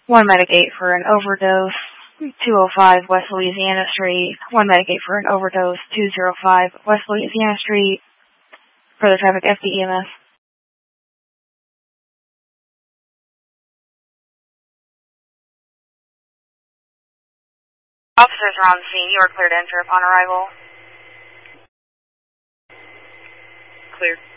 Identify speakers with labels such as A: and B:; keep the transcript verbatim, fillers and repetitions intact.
A: one medic eight for an overdose, two oh five West Louisiana Street, one medic eight for an overdose, two oh five West Louisiana Street, further traffic F D E M S. Officers are on the scene. You are cleared to enter upon arrival.
B: Clear.